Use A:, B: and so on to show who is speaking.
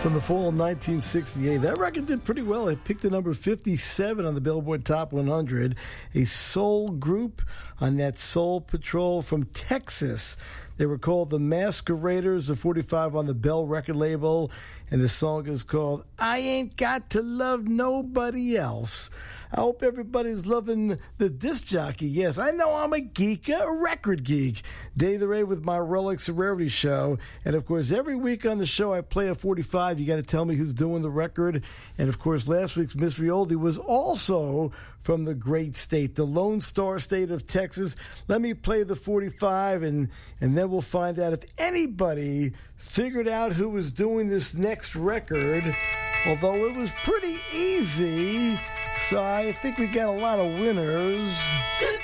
A: from the fall of 1968. That record did pretty well. It picked the number 57 on the Billboard Top 100. A soul group on that Soul Patrol from Texas. They were called the Masqueraders of 45 on the Bell record label, and the song is called I Ain't Got to Love Nobody Else. I hope everybody's loving the disc jockey. Yes, I know I'm a geek, a record geek. Dave the Ray with my Rolex Rarity Show. And, of course, every week on the show I play a 45. You got to tell me who's doing the record. And, of course, last week's Mystery Oldie was also from the great state, the Lone Star State of Texas. Let me play the 45, and then we'll find out if anybody figured out who was doing this next record, although it was pretty easy. So I think we got a lot of winners.